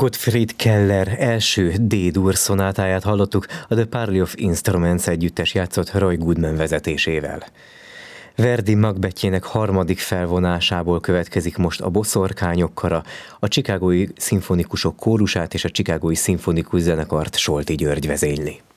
Gottfried Keller első D-dur szonátáját hallottuk, a The Parley of Instruments együttes játszott Roy Goodman vezetésével. Verdi Macbethjének harmadik felvonásából következik most a Boszorkányok kara, a Chicagói szimfonikusok kórusát és a Chicagói szimfonikus zenekart Solti György vezényli.